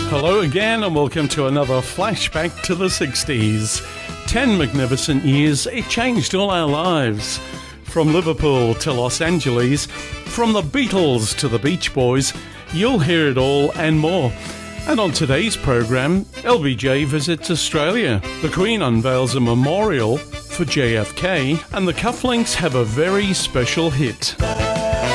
Hello again and welcome to another flashback to the 60s. 10 magnificent years, it changed all our lives. From Liverpool to Los Angeles, from the Beatles to the Beach Boys, you'll hear it all and more. And on today's programme, LBJ visits Australia. The Queen unveils a memorial for JFK and the Cufflinks have a very special hit.